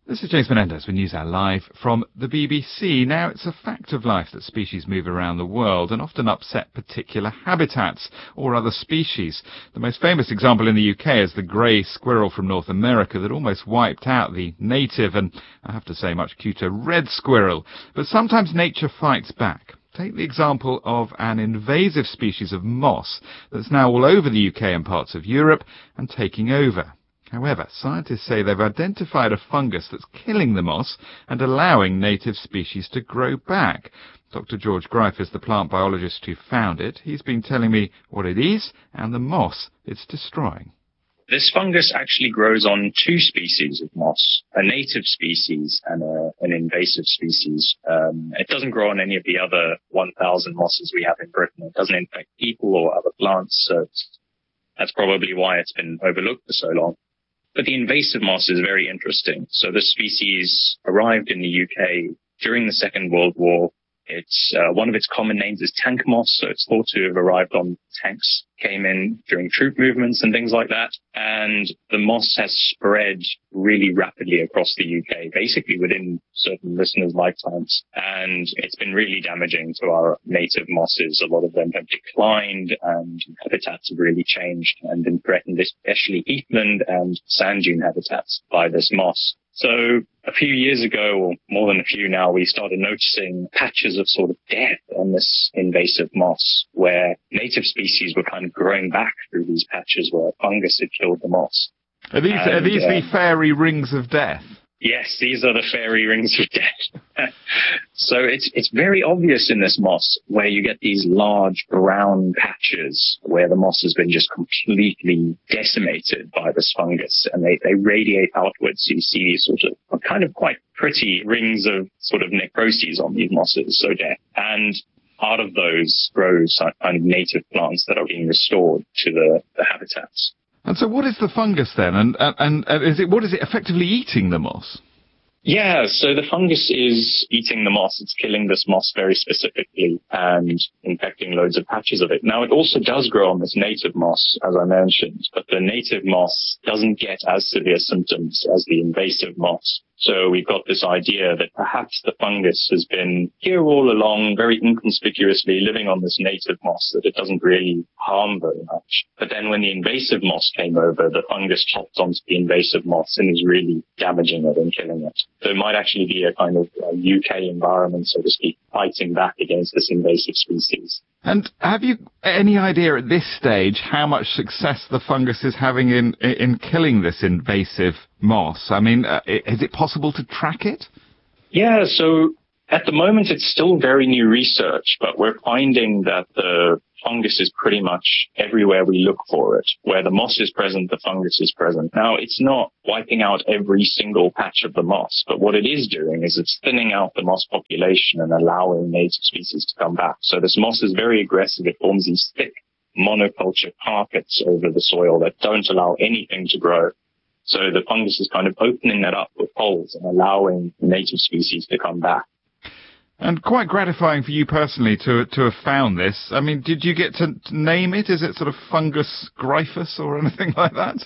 This is James Menendez with NewsHour Live from the BBC. Now, it's a fact of life that species move around the world and often upset particular habitats or other species. The most famous example in the UK is the grey squirrel from North America that almost wiped out the native and, I have to say, much cuter red squirrel. But sometimes nature fights back. Take the example of an invasive species of moss that's now all over the UK and parts of Europe and taking over. However, scientists say they've identified a fungus that's killing the moss and allowing native species to grow back. Dr. George Greif is the plant biologist who found it. He's been telling me what it is and the moss it's destroying. This fungus actually grows on two species of moss, a native species and an invasive species. It doesn't grow on any of the other 1,000 mosses we have in Britain. It doesn't infect people or other plants, so that's probably why it's been overlooked for so long. But the invasive moss is very interesting. So this species arrived in the UK during the Second World War. It's one of its common names is tank moss, so it's thought to have arrived on tanks, came in during troop movements and things like that. And the moss has spread really rapidly across the UK, basically within certain listeners' lifetimes. And it's been really damaging to our native mosses. A lot of them have declined and habitats have really changed and been threatened, especially heathland and sand dune habitats by this moss. So a few years ago, or more than a few now, we started noticing patches of sort of death on this invasive moss where native species were kind of growing back through these patches where fungus had killed the moss. Are these the fairy rings of death? Yes, these are the fairy rings of death. So it's very obvious in this moss where you get these large brown patches where the moss has been just completely decimated by this fungus, and they radiate outwards. So you see these sort of kind of quite pretty rings of sort of necroses on these mosses, so death. And out of those grows kind of native plants that are being restored to the habitats. And so what is the fungus then? And is it effectively eating the moss? Yeah, so the fungus is eating the moss. It's killing this moss very specifically and infecting loads of patches of it. Now, it also does grow on this native moss, as I mentioned, but the native moss doesn't get as severe symptoms as the invasive moss. So we've got this idea that perhaps the fungus has been here all along, very inconspicuously living on this native moss, that it doesn't really harm very much. But then when the invasive moss came over, the fungus chopped onto the invasive moss and is really damaging it and killing it. So it might actually be a kind of UK environment, so to speak, fighting back against this invasive species. And have you any idea at this stage how much success the fungus is having in killing this invasive moss? I mean, is it possible to track it? Yeah, so at the moment it's still very new research, but we're finding that the fungus is pretty much everywhere we look for it. Where the moss is present, the fungus is present. Now, it's not wiping out every single patch of the moss, but what it is doing is it's thinning out the moss population and allowing native species to come back. So this moss is very aggressive. It forms these thick monoculture carpets over the soil that don't allow anything to grow. So the fungus is kind of opening that up with holes and allowing native species to come back. And quite gratifying for you personally to have found this. I mean, did you get to name it? Is it sort of Fungus Greifus or anything like that?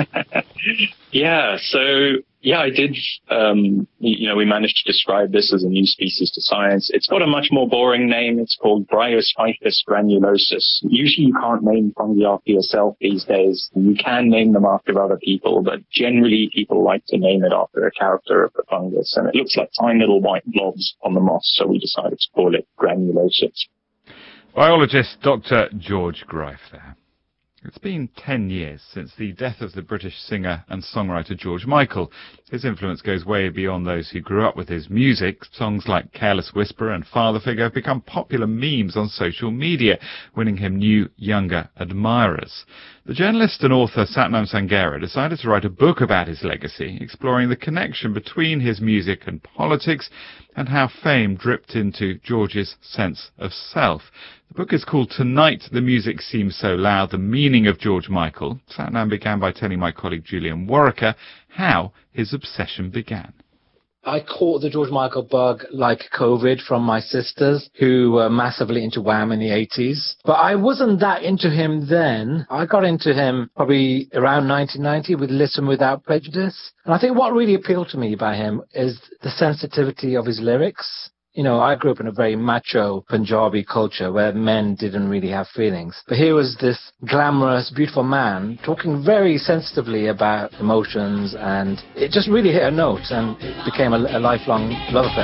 Yeah, I did. We managed to describe this as a new species to science. It's got a much more boring name. It's called Bryophyphus granulosus. Usually you can't name fungi after yourself these days. You can name them after other people, but generally people like to name it after a character of the fungus. And it looks like tiny little white blobs on the moss, so we decided to call it granulosus. Biologist Dr. George Greif there. It's been 10 years since the death of the British singer and songwriter George Michael. His influence goes way beyond those who grew up with his music. Songs like Careless Whisper and Father Figure have become popular memes on social media, winning him new, younger admirers. The journalist and author Satnam Sanghera decided to write a book about his legacy, exploring the connection between his music and politics and how fame dripped into George's sense of self. The book is called Tonight the Music Seems So Loud, The Meaning of George Michael. Satnam began by telling my colleague Julian Warwicker how his obsession began. I caught the George Michael bug like COVID from my sisters, who were massively into Wham in the 80s. But I wasn't that into him then. I got into him probably around 1990 with Listen Without Prejudice. And I think what really appealed to me by him is the sensitivity of his lyrics. You know, I grew up in a very macho Punjabi culture where men didn't really have feelings. But here was this glamorous, beautiful man talking very sensitively about emotions, and it just really hit a note, and it became a lifelong love affair.